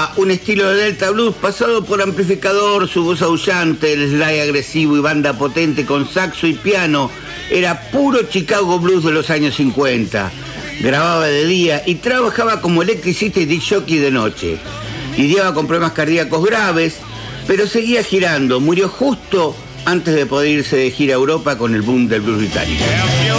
Era un estilo de Delta Blues pasado por amplificador, su voz aullante, el slide agresivo y banda potente con saxo y piano. Era puro Chicago Blues de los años 50. Grababa de día y trabajaba como electricista y disc jockey de noche. Lidiaba con problemas cardíacos graves, pero seguía girando. Murió justo antes de poder irse de gira a Europa con el boom del blues británico.